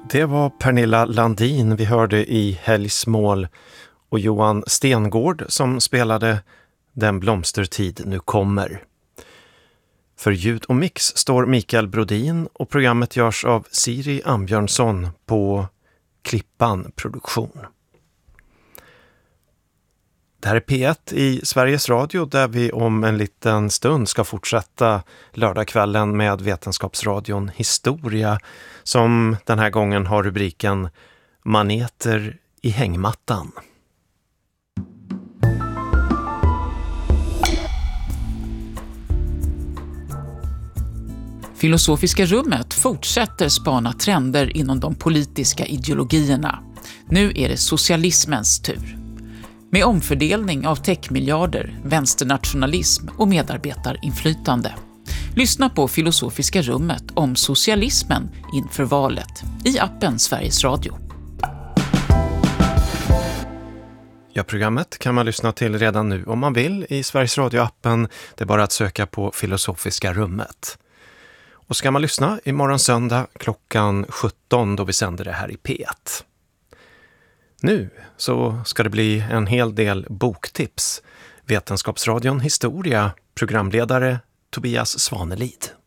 Det var Pernilla Landin vi hörde i Helgsmål och Johan Stengård som spelade Den blomstertid nu kommer. För ljud och mix står Mikael Brodin och programmet görs av Siri Ambjörnsson på Klippan Produktion. Det här är P1 i Sveriges Radio där vi om en liten stund ska fortsätta lördagskvällen med Vetenskapsradion Historia som den här gången har rubriken Maneter i hängmattan. Filosofiska rummet fortsätter spana trender inom de politiska ideologierna. Nu är det socialismens tur. Med omfördelning av techmiljarder, vänsternationalism och medarbetarinflytande. Lyssna på Filosofiska rummet om socialismen inför valet i appen Sveriges Radio. Ja, programmet kan man lyssna till redan nu om man vill i Sveriges Radio-appen. Det är bara att söka på Filosofiska rummet. Och ska man lyssna imorgon söndag klockan 17 då vi sänder det här i P1. Nu så ska det bli en hel del boktips. Vetenskapsradion Historia, programledare Tobias Svanelid.